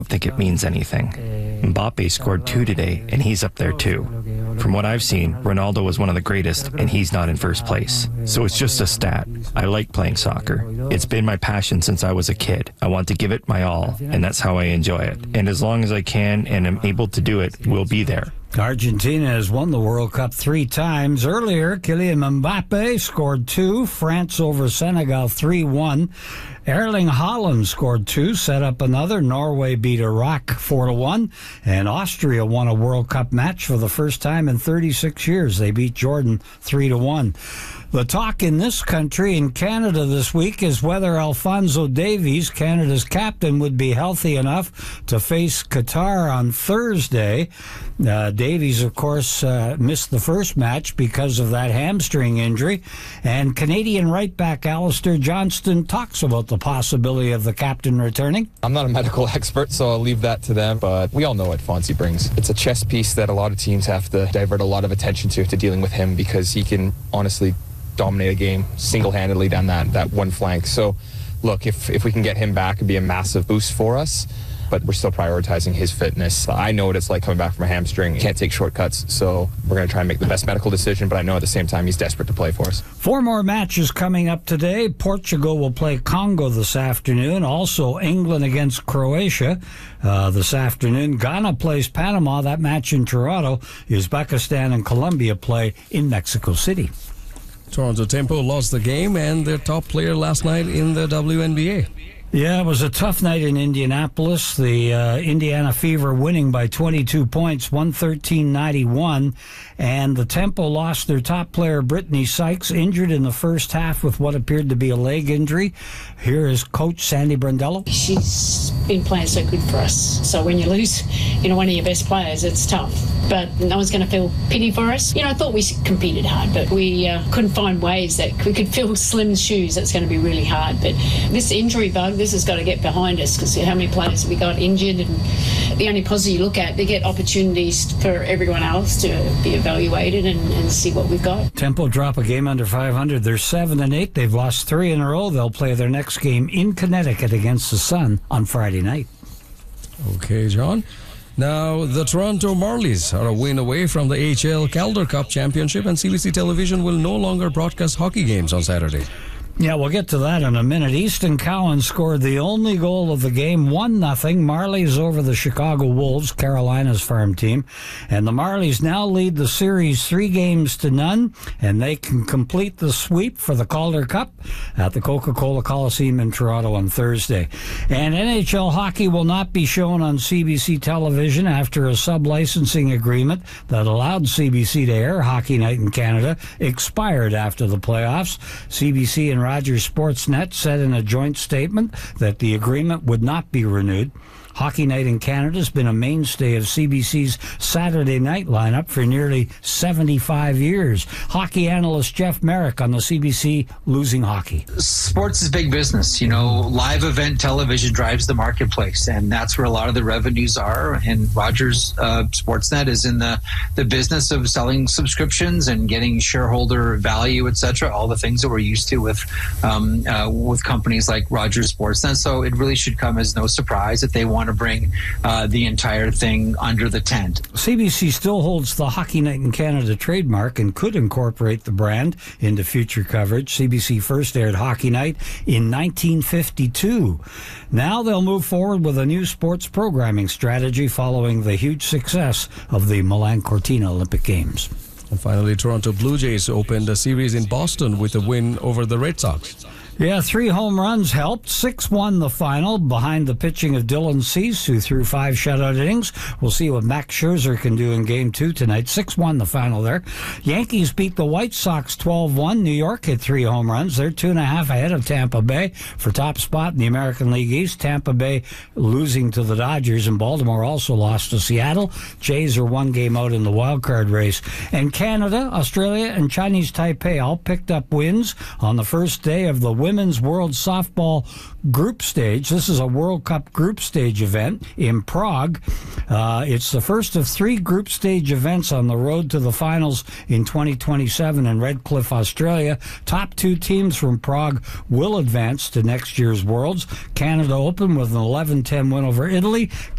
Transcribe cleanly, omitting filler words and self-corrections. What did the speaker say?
think it means anything. Mbappe scored 2 today, and he's up there too. From what I've seen, Ronaldo was one of the greatest, and he's not in first place. So it's just a stat. I like playing soccer. It's been my passion since I was a kid. I want to give it my all, and that's how I enjoy it. And as long as I can and am able to do it, we'll be there. Argentina has won the World Cup 3 times. Earlier, Kylian Mbappe scored 2. France over Senegal 3-1. Erling Haaland scored 2, set up another. Norway beat Iraq 4-1. And Austria won a World Cup match for the first time in 36 years. They beat Jordan 3-1. The talk in this country, in Canada this week, is whether Alphonso Davies, Canada's captain, would be healthy enough to face Qatar on Thursday. Davies, of course, missed the first match because of that hamstring injury. And Canadian right back Alistair Johnston talks about the possibility of the captain returning. I'm not a medical expert, so I'll leave that to them, but we all know what Fonzie brings. It's a chess piece that a lot of teams have to divert a lot of attention to dealing with him, because he can honestly dominate a game single-handedly down that one flank. So, look, if we can get him back, it'd be a massive boost for us, but we're still prioritizing his fitness. I know what it's like coming back from a hamstring. Can't take shortcuts, so we're going to try and make the best medical decision, but I know at the same time he's desperate to play for us. 4 more matches coming up today. Portugal will play Congo this afternoon. Also, England against Croatia this afternoon. Ghana plays Panama. That match in Toronto. Uzbekistan and Colombia play in Mexico City. Toronto Tempo lost the game and their top player last night in the WNBA. Yeah, it was a tough night in Indianapolis. The Indiana Fever winning by 22 points, 113-91. And the Tempo lost their top player, Brittany Sykes, injured in the first half with what appeared to be a leg injury. Here is Coach Sandy Brandello. She's been playing so good for us. So when you lose, one of your best players, it's tough. But no one's going to feel pity for us. I thought we competed hard, but we couldn't find ways that we could fill Slim's shoes. That's going to be really hard. But this injury bug, this has got to get behind us, because how many players have we got injured? And the only positive you look at, they get opportunities for everyone else to be evaluated and see what we've got. Tempo drop a game under 500. They're 7-8. They've lost 3 in a row. They'll play their next game in Connecticut against the Sun on Friday night. Okay, John. Now, the Toronto Marlies are a win away from the AHL Calder Cup Championship, and CBC Television will no longer broadcast hockey games on Saturday. Yeah, we'll get to that in a minute. Easton Cowan scored the only goal of the game, 1-0. Marlies over the Chicago Wolves, Carolina's farm team. And the Marlies now lead the series 3-0, and they can complete the sweep for the Calder Cup at the Coca-Cola Coliseum in Toronto on Thursday. And NHL hockey will not be shown on CBC television after a sub-licensing agreement that allowed CBC to air Hockey Night in Canada expired after the playoffs. CBC and Rogers Sportsnet said in a joint statement that the agreement would not be renewed. Hockey Night in Canada has been a mainstay of CBC's Saturday night lineup for nearly 75 years. Hockey analyst Jeff Merrick on the CBC Losing Hockey. Sports is big business. Live event television drives the marketplace, and that's where a lot of the revenues are. And Rogers Sportsnet is in the business of selling subscriptions and getting shareholder value, etc. All the things that we're used to with companies like Rogers Sportsnet. So it really should come as no surprise that they want to bring the entire thing under the tent. CBC still holds the Hockey Night in Canada trademark and could incorporate the brand into future coverage. CBC first aired Hockey Night in 1952. Now they'll move forward with a new sports programming strategy following the huge success of the Milan Cortina Olympic Games. And finally, Toronto Blue Jays opened a series in Boston with a win over the Red Sox. Yeah, 3 home runs helped. 6-1 the final behind the pitching of Dylan Cease, who threw 5 shutout innings. We'll see what Max Scherzer can do in Game 2 tonight. 6-1 the final there. Yankees beat the White Sox 12-1. New York hit 3 home runs. They're 2.5 ahead of Tampa Bay for top spot in the American League East. Tampa Bay losing to the Dodgers, and Baltimore also lost to Seattle. Jays are 1 game out in the wild card race. And Canada, Australia, and Chinese Taipei all picked up wins on the first day of the Women's World Softball Group Stage. This is a World Cup Group Stage event in Prague. It's the first of 3 group stage events on the road to the finals in 2027 in Redcliffe, Australia. Top 2 teams from Prague will advance to next year's Worlds. Canada opened with an 11-10 win over Italy.